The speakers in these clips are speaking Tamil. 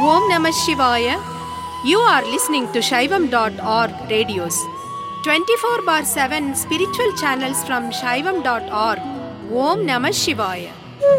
Om Namah Shivaya. You are listening to Shaivam.org radios. 24/7 spiritual channels from Shaivam.org. Om Namah Shivaya.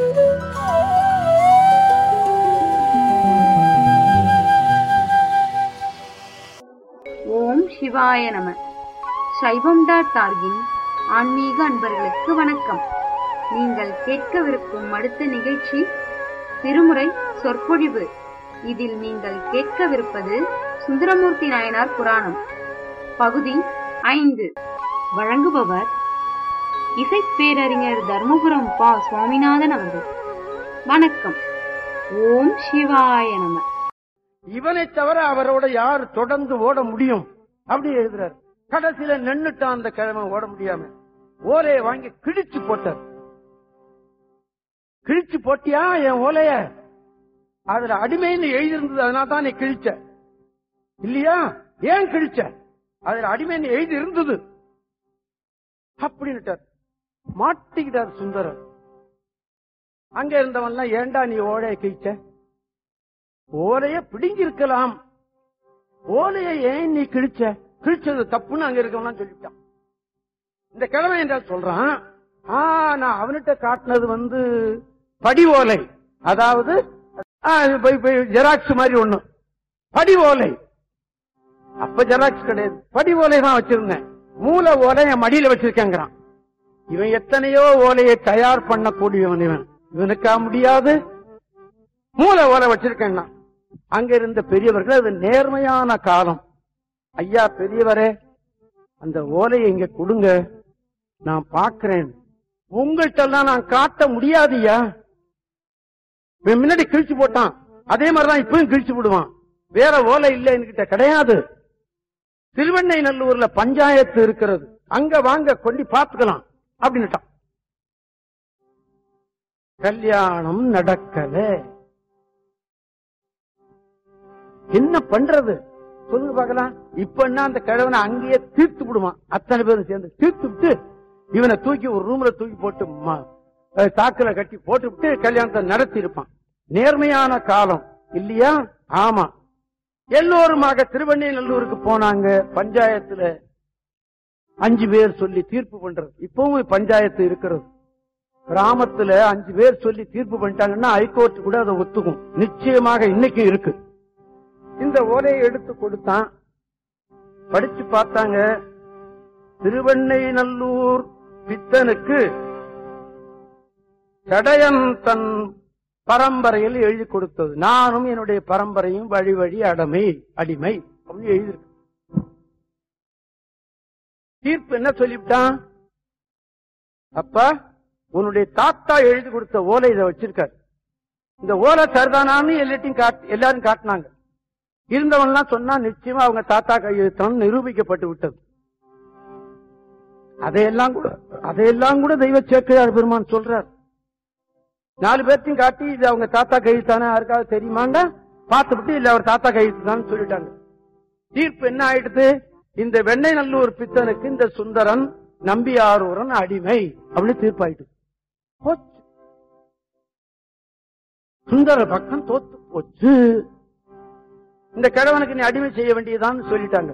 ஓம் சிவாய நம. சைவம்.org-இன் ஆன்மீக அன்பர்களுக்கு வணக்கம். நீங்கள் கேட்கவிருக்கும் அடுத்த நிகழ்ச்சி திருமுறை சொற்பொழிவு. இதில் நீங்கள் கேட்கவிருப்பது சுந்தரமூர்த்தி நாயனார் புராணம் பகுதி 5. வழங்குபவர் இசைப்பேரறிஞர் தர்மபுரம் பா. சுவாமிநாதன் அவர்கள். வணக்கம். ஓம் சிவாய நம. இவனை தவிர அவரோட யார் தொடர்ந்து ஓட முடியும் அப்படி எழுதுறாரு. கடைசியில நின்னுட்டான் அந்த கிழமை, ஓட முடியாம ஓலையை வாங்கி கிழிச்சு போட்டார். கிழிச்சு போட்டியா என் ஓலைய? அதுல அடிமைன்னு எழுதியிருந்தது, அதனால தான் நீ கிழிச்ச இல்லையா? ஏன் கிழிச்ச? அதுல அடிமைன்னு எழுதி இருந்தது அப்படின்னுட்டார். மாட்டிக்கிட்டார் சுந்தரர். அங்க இருந்தவன்லாம் ஏண்டா நீ ஓலைய கிழிச்ச? ஓலைய பிடுங்கி இருக்கலாம், ஓலைய ஏன் நீ கிழிச்ச? கிழிச்சது தப்புன்னு அங்க இருக்கவன் சொல்லிட்டான். இந்த கிழமை என்றால் சொல்றான், நான் அவன்கிட்ட காட்டினது படி ஓலை, அதாவது ஜெராக்ஸ் மாதிரி ஒண்ணு, படி ஓலை. அப்ப ஜெராக்ஸ் கிடையாது, படி ஓலை தான் வச்சிருந்தேன். மூல ஓலை என் மடியில வச்சிருக்கேங்கிறான். இவன் எத்தனையோ ஓலையை தயார் பண்ணக்கூடியவன். இவனுக்கா முடியாது? மூல ஓலை வச்சிருக்கேன்னா அங்க இருந்த பெரியவர்கள், அது நேர்மையான காலம். ஐயா பெரியவரே, அந்த ஓலையை இங்க கொடுங்க, நான் பாக்கிறேன். உங்கள்கிட்ட நான் காட்ட முடியாதுயா. முன்னாடி கிழிச்சு போட்டான், அதே மாதிரிதான் இப்பவும் கிழிச்சு விடுவான். வேற ஓலை இல்ல என்கிட்ட கிடையாது. திருவெண்ணை நல்லூர்ல பஞ்சாயத்து இருக்கிறது, அங்க வாங்க கொண்டு பாத்துக்கலாம் அப்படின்னுட்டான். கல்யாணம் நடக்கல. என்ன பண்றது சொல்லுங்க பாக்கலாம். இப்ப என்ன அந்த கிழவனை அங்கேயே தீர்த்து விடுவான். அத்தனை பேரும் சேர்ந்து தீர்த்து விட்டு இவனை தூக்கி ஒரு ரூம்ல தூக்கி போட்டு தாக்குல கட்டி போட்டு விட்டு கல்யாணத்தை நடத்தி இருப்பான். நேர்மையான காலம் இல்லையா? ஆமா. எல்லோருமாக திருவெண்ணெய்நல்லூருக்கு போனாங்க. பஞ்சாயத்துல 5 பேர் சொல்லி தீர்ப்பு பண்றது. இப்பவும் பஞ்சாயத்து இருக்கிறது. கிராமத்துல 5 பேர் சொல்லி தீர்ப்பு பண்ணிட்டாங்கன்னா ஹைகோர்ட் கூட அதை ஒத்துக்கும். நிச்சயமாக இன்னைக்கும் இருக்கு. இந்த ஓலையை எடுத்து கொடுத்தான், படிச்சு பார்த்தாங்க. திருவெண்ணெய்நல்லூர் பித்தனுக்கு சடையன் தன் பரம்பரையில் எழுதி கொடுத்தது. நானும் என்னுடைய பரம்பரையும் வழி வழி அடிமை அப்படின்னு எழுதியிருக்கு. தீர்ப்பு என்ன சொல்லிவிட்டான்? அப்பா, உன்னுடைய தாத்தா எழுதி கொடுத்த ஓலை இதை வச்சிருக்காரு. இந்த ஓலை சரிதானான்னு எல்லாரும் காட்டினாங்க. இருந்தவன்லாம் சொன்னா நிச்சயமா அவங்க தாத்தா கையெழுத்தான் நிரூபிக்கப்பட்டு விட்டது. அதையெல்லாம் கூட தெய்வ சேக்கிழார் பெருமான் சொல்றார். 4 பேர்த்தையும் காட்டி இது அவங்க தாத்தா கையெழுத்தானே யாருக்காவது தெரியுமாண்டா பார்த்துவிட்டு இல்ல அவர் தாத்தா கையெழுத்துதான் சொல்லிட்டாங்க. தீர்ப்பு என்ன ஆயிடுது? இந்த வெண்ணெய்நல்லூர் பித்தனுக்கு இந்த சுந்தரன் நம்பியாரூரன் அடிமை அப்படின்னு தீர்ப்பாயிட்டு போச்சு. சுந்தர பக்கம் தோத்து போச்சு. இந்த கிழவனுக்கு நீ அடிமை செய்ய வேண்டியதான்னு சொல்லிட்டாங்க.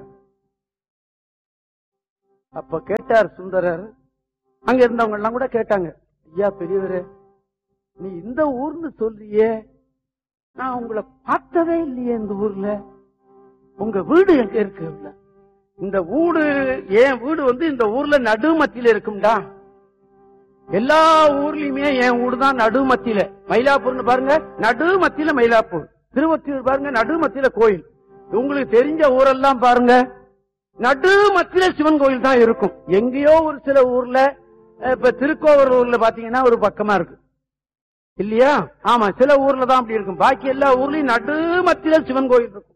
அப்ப கேட்டார் சுந்தரர். அங்க இருந்தவங்க எல்லாம் கூட கேட்டாங்க, ஐயா பெரியவரே, நீ இந்த ஊர்னு சொல்றியே, நான் உங்களை பார்த்ததே இல்லையே இந்த ஊர்ல. உங்க வீடு எங்க இருக்கு? இந்த வீடு என் வீடு இந்த ஊர்ல நடுமத்தியில இருக்கும்டா. எல்லா ஊர்லயுமே என் வீடு தான் நடுமத்தியில. மயிலாப்பூர்னு பாருங்க, நடுமத்தியில மயிலாப்பூர். திருவொத்தியூர் பாருங்க, நடுமத்தியில கோயில். உங்களுக்கு தெரிஞ்ச ஊரெல்லாம் பாருங்க, நடுமத்தியில சிவன் கோயில் தான் இருக்கும். எங்கேயோ ஒரு சில ஊர்ல, இப்ப திருக்கோவலூர்ல பாத்தீங்கன்னா ஒரு பக்கமா இருக்கு இல்லையா? ஆமா, சில ஊர்ல தான் அப்படி இருக்கும். பாக்கி எல்லா ஊர்லயும் நடுமத்தியில சிவன் கோயில் இருக்கும்.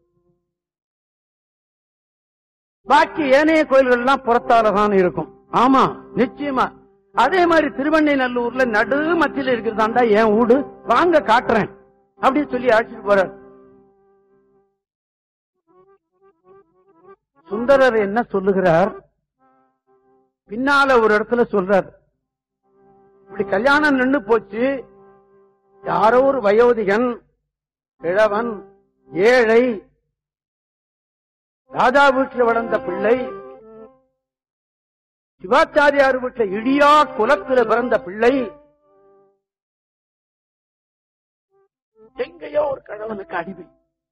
பாக்கி ஏனைய கோயில்கள் எல்லாம் புறத்தாலதான் இருக்கும். ஆமா, நிச்சயமா. அதே மாதிரி திருவெண்ணெய்நல்லூர்ல நடுமத்தியில இருக்கிறதாண்டா என் வீடு, வாங்க காட்டுறேன் அப்படின்னு சொல்லி அழைச்சிட்டு போறார். சுந்தரர் என்ன சொல்லுகிறார்? பின்னால ஒரு இடத்துல சொல்றார், இப்படி கல்யாணம் நின்று போச்சு, யாரோ ஒரு வயோதிகன் கிழவன் ஏழை, ராஜா வீட்டில் வளர்ந்த பிள்ளை, சிவாச்சாரியார் வீட்டில் இடியா குலத்தில் பிறந்த பிள்ளை, எங்கேயோ ஒரு கணவனுக்கு அடிமை.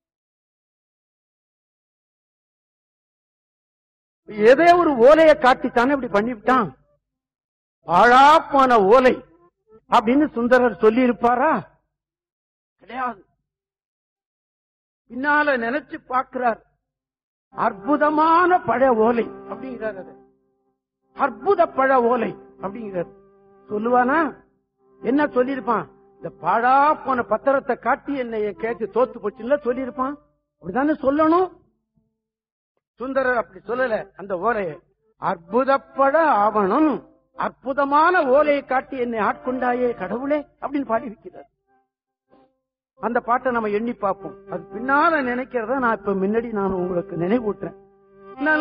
ஏதோ ஒரு ஓலையை காட்டித்தானே இப்படி பண்ணிவிட்டான். பாழாப்பான ஓலை அப்படின்னு சுந்தரர் சொல்லி இருப்பாரா? கிடையாது. பின்னால நினைச்சு பார்க்கிறார், அற்புதமான பழ ஓலை அப்படிங்கிறார். அது அற்புத பழ ஓலை அப்படிங்கிறார். சொல்லுவானா? என்ன சொல்லியிருப்பான்? இந்த பாழா போன பத்திரத்தை காட்டி என்னைய கேட்டு தோத்து போச்சுல சொல்லியிருப்பான். அப்படித்தானே சொல்லணும். சுந்தரர் அப்படி சொல்லல. அந்த ஓலையை அற்புதப்பட ஆவணம், அற்புதமான ஓலையை காட்டி என்னை ஆட்கொண்டாயே கடவுளே அப்படின்னு பாடி வைக்கிறார். அந்த பாட்டை நம்ம எண்ணி பார்ப்போம். அது பின்னால நினைக்கிறத நான் இப்ப முன்னாடி நான் உங்களுக்கு நினைவூட்டுறேன்.